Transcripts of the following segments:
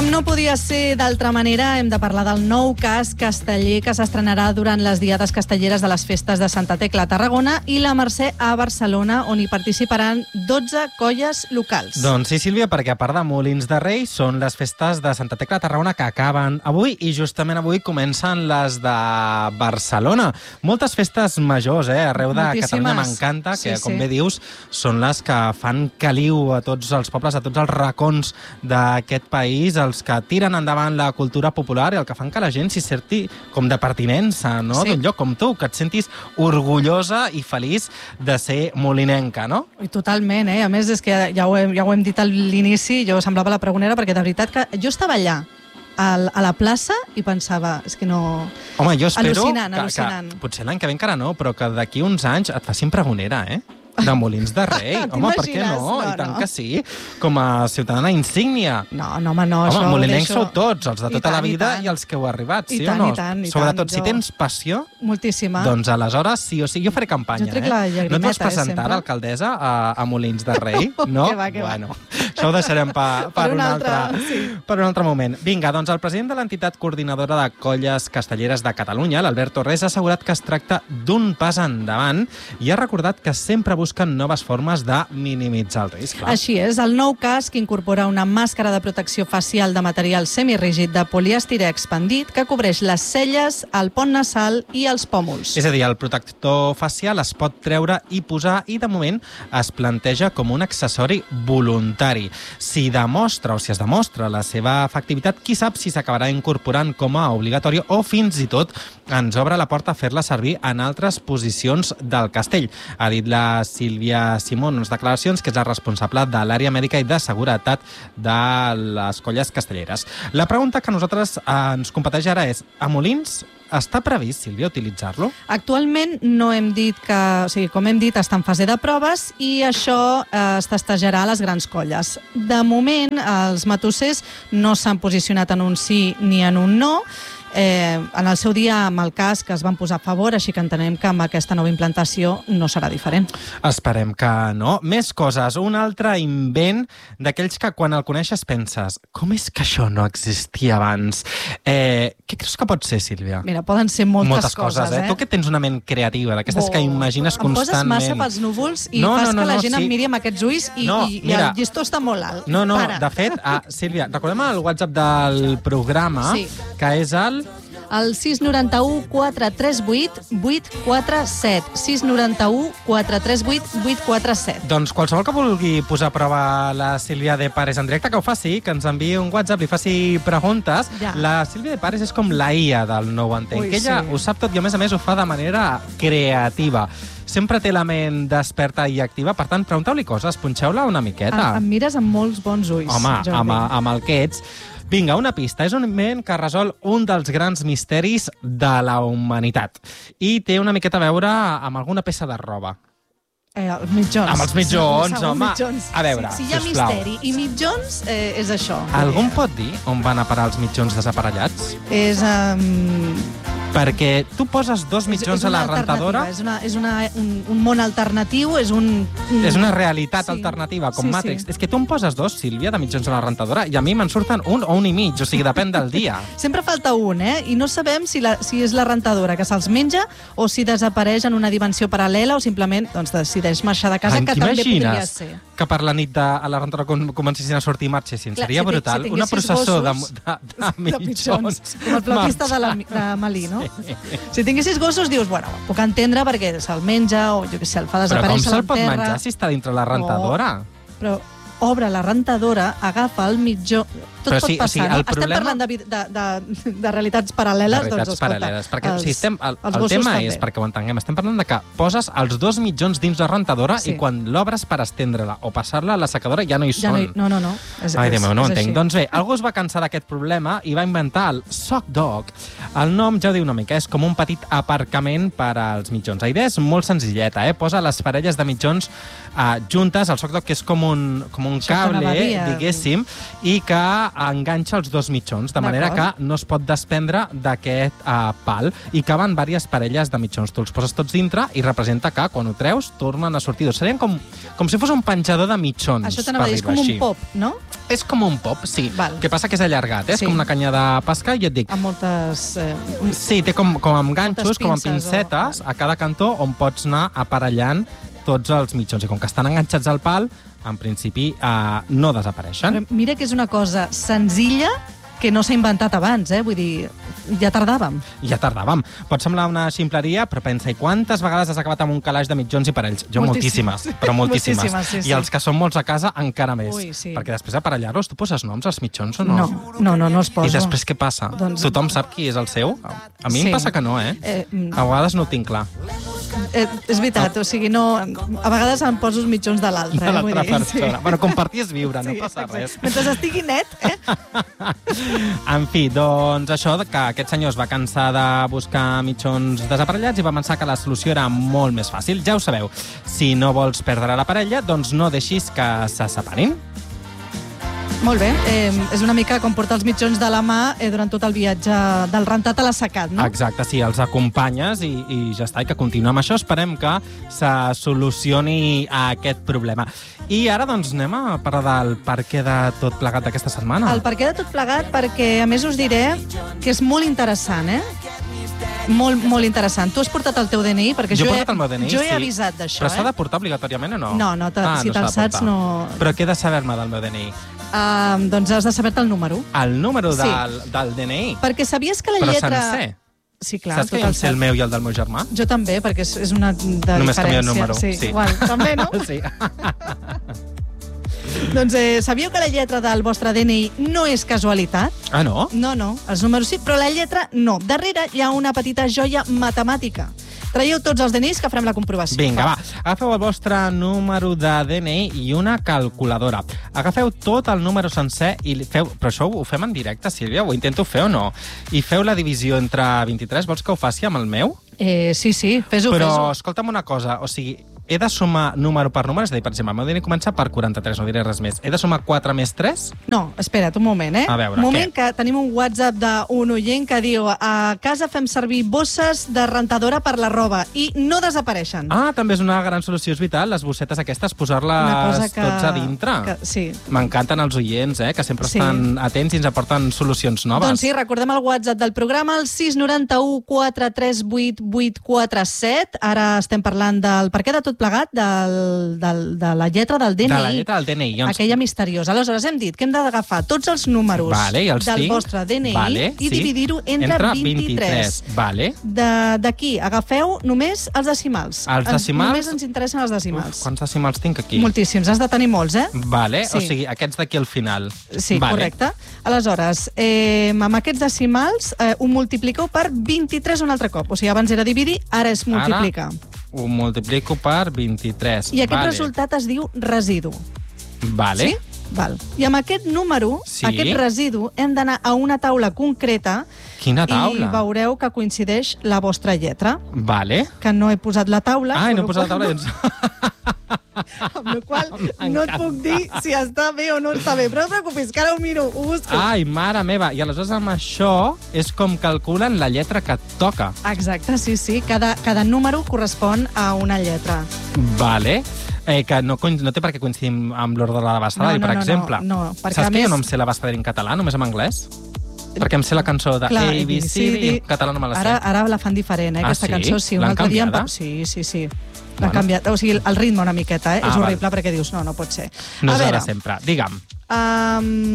Com no podia ser d'altra manera, hem de parlar del nou casc casteller que s'estrenarà durant les diades castelleres de les festes de Santa Tecla a Tarragona i la Mercè a Barcelona, on hi participaran 12 colles locals. Doncs sí, Sílvia, perquè a part de Molins de Rei són les festes de Santa Tecla a Tarragona que acaben avui i justament avui comencen les de Barcelona. Moltes festes majors, arreu de Catalunya. M'encanta que, com bé dius, són les que fan caliu a tots els pobles, a tots els racons d'aquest país, els que tiren endavant la cultura popular i el que fan que la gent s'hi senti com de pertinença, no? D'un lloc com tu, que et sentis orgullosa i feliç de ser molinenca, no? Totalment, A més, és que ja ho hem dit a l'inici, jo semblava la pregonera, perquè de veritat que jo estava allà, a la plaça, i pensava, és que no... Home, jo espero al·lucinant. Que potser l'any que ve encara no, però que d'aquí uns anys et facin pregonera, de Molins de Rei. Home, per què no? I tant que sí. Com a ciutadana insígnia. No, home, no. Home, molinencs sou tots, els de tota la vida i els que heu arribat, sí o no? I tant. Sobretot, si tens passió, moltíssima, doncs aleshores sí o sí. Jo faré campanya, jo trec la llagrimeta, no et vas presentar d'alcaldessa a Molins de Rei? No? Que va. Això ho deixarem per un altre moment. Vinga, doncs el president de l'entitat coordinadora de colles castelleres de Catalunya, l'Albert Torres, ha assegurat que es tracta d'un pas endavant i ha recordat que sempre busquen noves formes de minimitzar el risc. Així és, el nou casc incorpora una màscara de protecció facial de material semirígid de polièstir expandit que cobreix les celles, el pont nasal i els pòmuls. És a dir, el protector facial es pot treure i posar i de moment es planteja com un accessori voluntari. Si es demostra la seva efectivitat, qui sap si s'acabarà incorporant com a obligatori o fins i tot ens obre la porta a fer-la servir en altres posicions del castell. Ha dit la Sílvia Simón, unes declaracions, que és la responsable de l'àrea mèdica i de seguretat de les colles castelleres. La pregunta que a nosaltres ens competeix ara és: a Molins està previst, Sílvia, utilitzar-lo? Actualment no hem dit que... O sigui, com hem dit, està en fase de proves i això es testejarà a les grans colles. De moment, els matossers no s'han posicionat en un sí ni en un no. En el seu dia, amb el casc, es van posar a favor, així que entenem que amb aquesta nova implantació no serà diferent. Esperem que no. Més coses. Un altre invent d'aquells que quan el coneixes penses: com és que això no existia abans? Què creus que pot ser, Sílvia? Mira, poden ser moltes coses. Tu que tens una ment creativa, d'aquestes que imagines constantment. Em poses massa pels núvols i fas que la gent em miri amb aquests ulls i el llistó està molt alt. No, de fet, Sílvia, recordem el WhatsApp del programa, que és el 691 438 847. 691 438 847. Doncs qualsevol que vulgui posar a prova la Sílvia de Pares en directe, que ho faci, que ens enviï un WhatsApp, li faci preguntes. Ja. La Sílvia de Pares és com la IA del Nou Entenc, que ella ho sap tot i a més ho fa de manera creativa. Sempre té la ment desperta i activa, per tant, pregunteu-li coses, punxeu-la una miqueta. Em mires amb molts bons ulls, Jordi. Home, amb el que ets. Vinga, una pista. És un invent que resol un dels grans misteris de la humanitat. I té una miqueta a veure amb alguna peça de roba. Els mitjons. Amb els mitjons, home. Mitjons. A veure, si hi ha misteri i mitjons, és això. Algú em pot dir on van a parar els mitjons desaparellats? És... Perquè tu poses dos mitjons a la rentadora... És un món alternatiu, és una realitat alternativa, com Matrix. És que tu em poses dos, Sílvia, de mitjons a la rentadora, i a mi me'n surten un o un i mig, o sigui, depèn del dia. Sempre falta un, I no sabem si és la rentadora que se'ls menja o si desapareix en una dimensió paral·lela o simplement decideix marxar de casa, que també podria ser. Que per la nit a la rentadora comencessin a sortir i marxessin? Seria brutal. Una processó de mitjons. Com el flautista de Malí, no? Si tinguessis gossos, dius, bueno, puc entendre perquè se'l menja o, jo què sé, el fa desaparèixer a la terra. Però com se'l pot menjar si està dintre la rentadora? Però obre la rentadora, agafa el mitjó... Tot pot passar, no? Estem parlant de realitats paral·leles, doncs escolta... Perquè el tema és, perquè ho entenguem, estem parlant de que poses els dos mitjons dins la rentadora i quan l'obres per estendre-la o passar-la a la secadora ja no hi són. No. Ai, Déu meu, no ho entenc. Doncs bé, algú es va cansar d'aquest problema i va inventar el Sock Dog. El nom ja ho diu una mica, és com un petit aparcament per als mitjons. La idea és molt senzilleta, posa les parelles de mitjons juntes. El Sock Dog és com un un Això t'anava cable, a dir, diguéssim, i que enganxa els dos mitjons, de manera que no es pot desprendre d'aquest pal. I caben diverses parelles de mitjons. Tu els poses tots dintre i representa que, quan ho treus, tornen a sortir. Serien com si fos un penjador de mitjons. Això t'anava a dir, és com un pop, no? És com un pop, sí. Val. El que passa que és allargat, és com una canya de pescar, i et dic... Amb moltes... Sí, té com amb ganxos, com amb pinces pincetes, a cada cantó, on pots anar aparellant tots els mitjons. I com que estan enganxats al pal, en principi no desapareixen. Però mira que és una cosa senzilla que no s'ha inventat abans, vull dir, ja tardàvem. Ja tardàvem. Pot semblar una ximpleria, però pensa, i quantes vegades has acabat amb un calaix de mitjons i parells? Jo moltíssimes, però moltíssimes. Sí. I els que són molts a casa, encara més. Ui, sí. Perquè després d'aparellar-los, tu poses noms als mitjons o no? No els poso. I després què passa? Doncs... Tothom sap qui és el seu? A mi em passa que no, A vegades no ho tinc clar. És veritat, o sigui, no... A vegades em poso els mitjons de l'altre. De l'altra persona. Sí. Bueno, compartir és viure, no passa res. Mentre estigui net, En fi, doncs això, que aquest senyor es va cansar de buscar mitjons desaparellats i va pensar que la solució era molt més fàcil. Ja ho sabeu, si no vols perdre la parella, doncs no deixis que se separin. Molt bé, és una mica com portar els mitjons de la mà durant tot el viatge del rentat a l'assecat, no? Exacte, sí, els acompanyes i ja està, i que continuem amb això. Esperem que se solucioni aquest problema. I ara, doncs, anem a parlar del perquè de tot plegat d'aquesta setmana. El perquè de tot plegat, perquè a més us diré que és molt interessant, Molt, molt interessant. Tu has portat el teu DNI? Perquè jo he portat el meu DNI, jo he avisat d'això, Però s'ha de portar obligatòriament o no? No, si te'l saps no... Però què he de saber-me del meu DNI? Doncs has de saber-te el número. El número del DNI? Perquè sabies que la lletra... Però sencer? Sí, clar. Saps que jo sé el meu i el del meu germà? Jo també, perquè és una de diferència. Només canvia el número. Sí. Igual, també, no? Sí. Doncs sabíeu que la lletra del vostre DNI no és casualitat? Ah, no? No, els números sí, però la lletra no. Darrere hi ha una petita joia matemàtica. Traieu tots els DNIs que farem la comprovació. Vinga, va. Agafeu el vostre número de DNI i una calculadora. Agafeu tot el número sencer i feu... Però això ho fem en directe, Sílvia? Ho intento fer o no? I feu la divisió entre 23. Vols que ho faci amb el meu? Sí, fes-ho. Però escolta'm una cosa, o sigui, he de sumar número per número? És a dir, per exemple, el meu DNI comença per 43, no diré res més. He de sumar 4 més 3? No, espera't un moment, A veure, un moment, què? que tenim un WhatsApp d'un oient que diu a casa fem servir bosses de rentadora per la roba i no desapareixen. Ah, també és una gran solució, és vital, les bossetes aquestes, posar-les tots a dintre. Sí. M'encanten els oients, que sempre estan atents i ens aporten solucions noves. Doncs sí, recordem el WhatsApp del programa, el 691 438 847. Ara estem parlant del perquè de tot plegat, de la lletra del DNI. De la lletra del DNI. Aquella misteriosa. Aleshores, hem dit que hem d'agafar tots els números del vostre DNI i dividir-ho entre 23. Vale. D'aquí, agafeu només els decimals. Els decimals? Només ens interessen els decimals. Quants decimals tinc aquí? Moltíssims, has de tenir molts, Vale, o sigui, aquests d'aquí al final. Sí, correcte. Aleshores, amb aquests decimals ho multipliqueu per 23 un altre cop. O sigui, abans era dividir, ara és multiplicar. Ho multiplico per 23. I aquest resultat es diu residu. Vale. Sí? Val. I amb aquest número, aquest residu, hem d'anar a una taula concreta. Quina taula? I veureu que coincideix la vostra lletra. Vale. Que no he posat la taula. Ah, no he posat la taula. Amb la qual no et puc dir si està bé o no està bé. Però no et preocupis, que ara ho miro, ho busco. Ai, mare meva. I aleshores amb això és com calculen la lletra que et toca. Exacte, sí. Cada número correspon a una lletra. Vale. Que no té per què coincidir amb l'ordre de l'abecedari, per exemple. No, perquè saps que jo no em sé l'abecedari en català, només en anglès? Perquè em sé la cançó de A, B, C, D, i en català no me la sé. Ara la fan diferent, aquesta cançó. Sí, l'han canviada? Sí. L'han canviat. O sigui, el ritme una miqueta, és horrible perquè dius, no pot ser. No és ara sempre. Digue'm. A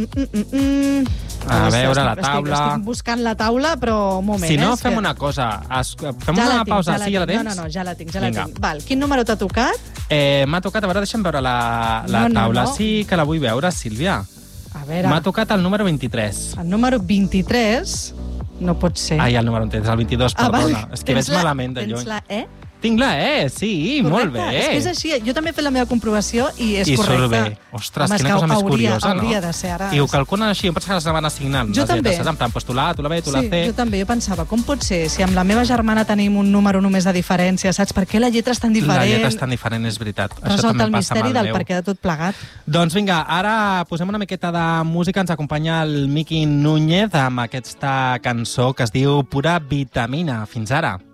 veure, la taula... Estic buscant la taula, però un moment. Si no, fem una cosa. Fem una pausa. Sí, ja la tens? No, ja la tinc. Val, quin número t'ha tocat? M'ha tocat, a veure, deixa'm veure la taula. Sí, que la vull veure, Sílvia. A veure... M'ha tocat el número 23. El número 23 no pot ser. Ai, el número 23, el 22, perdona. És que veig malament de lluny. Tens la E? Tinc la E, sí, molt bé. És que és així, jo també he fet la meva comprovació i és I correcte. surt bé. Ostres, Home, quina cosa més curiosa, no? Hauria de ser ara. I ho calculen així, jo pensava que les anaven assignant. Jo també. Lletres, en plan, pues tu la A, tu la B, tu la C. Sí, jo també, jo pensava, com pot ser? Si amb la meva germana tenim un número només de diferència, saps? Per què la lletra és tan diferent? La lletra és tan diferent, és veritat. Això Resolt també el passa misteri amb el del meu. perquè de tot plegat. Doncs vinga, ara posem una miqueta de música. Ens acompanya el Miqui Núñez amb aquesta cançó que es diu Pura Vitamina. Fins ara.